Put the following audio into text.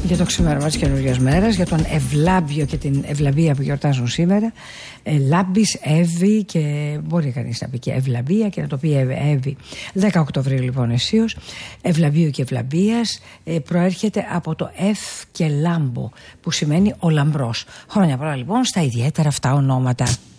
Για το ξημέρωμα της καινούργιας μέρας, για τον Ευλάμπιο και την Ευλαμπία που γιορτάζουν σήμερα. Λάμπης, Εύη και μπορεί κανείς να πει και Ευλαμπία και να το πει Εύη. 10 Οκτωβρίου λοιπόν αισίως, Ευλαμπίου και Ευλαμπίας, προέρχεται από το Εφ και Λάμπο που σημαίνει ο λαμπρός. Χρόνια πολλά λοιπόν στα ιδιαίτερα αυτά ονόματα.